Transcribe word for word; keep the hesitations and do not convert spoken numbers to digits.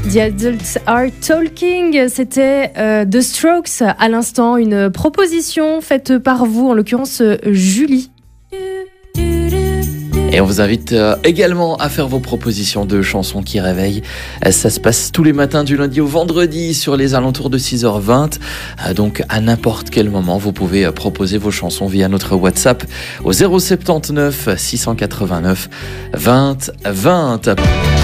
The Adults Are Talking, c'était euh, The Strokes. À l'instant, une proposition faite par vous, en l'occurrence euh, Julie. Et on vous invite euh, également à faire vos propositions de chansons qui réveillent. Euh, ça se passe tous les matins du lundi au vendredi sur les alentours de six heures vingt. Euh, donc à n'importe quel moment, vous pouvez euh, proposer vos chansons via notre WhatsApp au zéro sept neuf six cent quatre-vingt-neuf vingt vingt.